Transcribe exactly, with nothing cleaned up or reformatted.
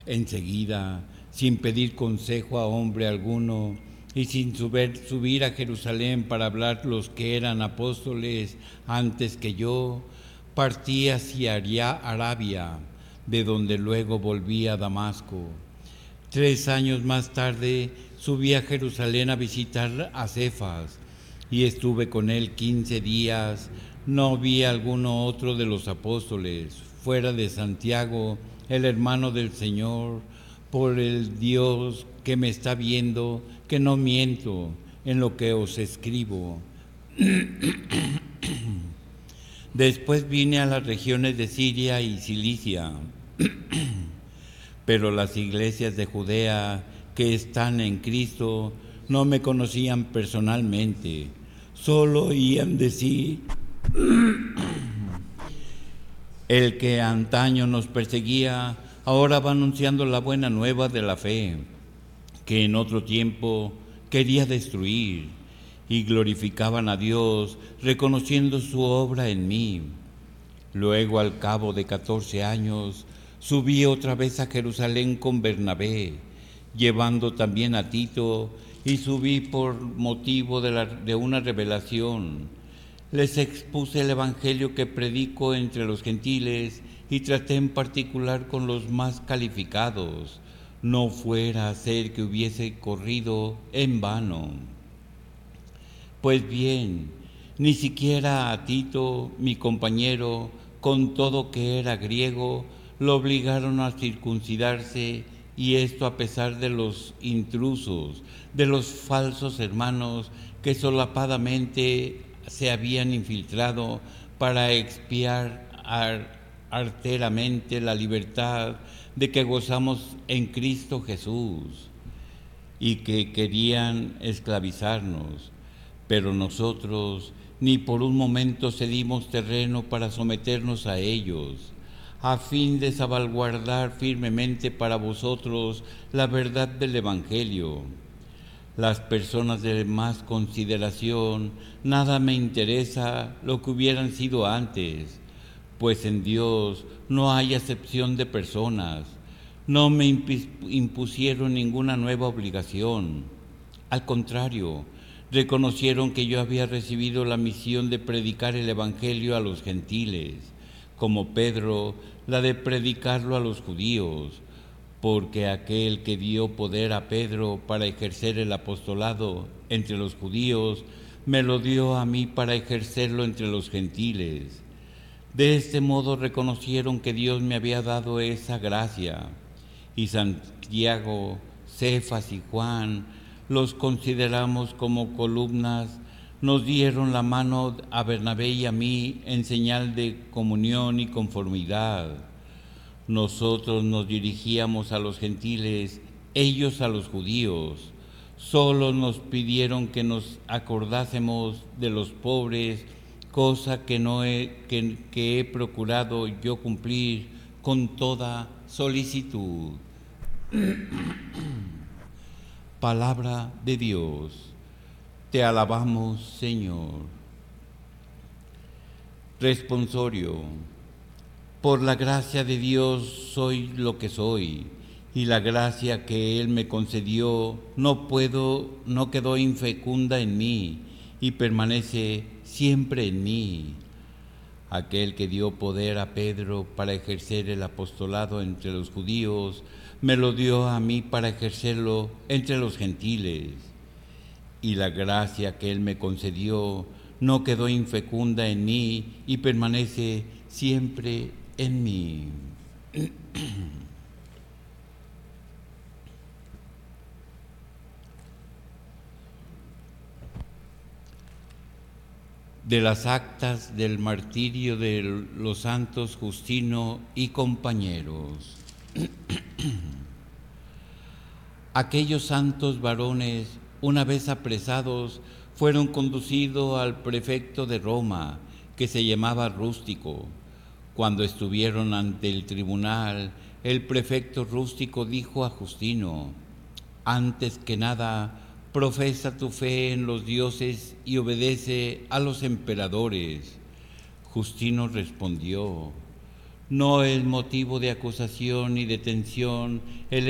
Enseguida, sin pedir consejo a hombre alguno, y sin subir, subir a Jerusalén para hablar los que eran apóstoles antes que yo, partí hacia Arabia, de donde luego volví a Damasco. Tres años más tarde subí a Jerusalén a visitar a Cefas, y estuve con él quince días. No vi a alguno otro de los apóstoles, fuera de Santiago, el hermano del Señor. Por el Dios que me está viendo, que no miento en lo que os escribo. Después vine a las regiones de Siria y Cilicia, pero las iglesias de Judea que están en Cristo no me conocían personalmente, solo oían decir: el que antaño nos perseguía, ahora va anunciando la buena nueva de la fe, que en otro tiempo quería destruir, y glorificaban a Dios, reconociendo su obra en mí. Luego, al cabo de catorce años, subí otra vez a Jerusalén con Bernabé, llevando también a Tito, y subí por motivo de, la, de una revelación. Les expuse el evangelio que predico entre los gentiles y traté en particular con los más calificados, no fuera a ser que hubiese corrido en vano. Pues bien, ni siquiera a Tito, mi compañero, con todo que era griego, lo obligaron a circuncidarse, y esto a pesar de los intrusos, de los falsos hermanos que solapadamente se habían infiltrado para expiar arteramente la libertad de que gozamos en Cristo Jesús, y que querían esclavizarnos. Pero nosotros ni por un momento cedimos terreno para someternos a ellos, a fin de salvaguardar firmemente para vosotros la verdad del Evangelio. Las personas de más consideración, nada me interesa lo que hubieran sido antes, pues en Dios no hay acepción de personas. No me impusieron ninguna nueva obligación. Al contrario, reconocieron que yo había recibido la misión de predicar el Evangelio a los gentiles, como Pedro la de predicarlo a los judíos, porque aquel que dio poder a Pedro para ejercer el apostolado entre los judíos, me lo dio a mí para ejercerlo entre los gentiles. De este modo reconocieron que Dios me había dado esa gracia, y Santiago, Cefas y Juan los consideramos como columnas, nos dieron la mano a Bernabé y a mí en señal de comunión y conformidad. Nosotros nos dirigíamos a los gentiles, ellos a los judíos. Solo nos pidieron que nos acordásemos de los pobres, cosa que, no he, que, que he procurado yo cumplir con toda solicitud. Palabra de Dios. Te alabamos, Señor. Responsorio. Por la gracia de Dios soy lo que soy, y la gracia que Él me concedió no puedo, no quedó infecunda en mí, y permanece siempre en mí. Aquel que dio poder a Pedro para ejercer el apostolado entre los judíos, me lo dio a mí para ejercerlo entre los gentiles. Y la gracia que Él me concedió no quedó infecunda en mí y permanece siempre en mí. De las actas del martirio de los santos Justino y compañeros. Aquellos santos varones, una vez apresados, fueron conducidos al prefecto de Roma, que se llamaba Rústico. Cuando estuvieron ante el tribunal, el prefecto Rústico dijo a Justino: antes que nada, profesa tu fe en los dioses y obedece a los emperadores. Justino respondió: no es motivo de acusación ni de tensión el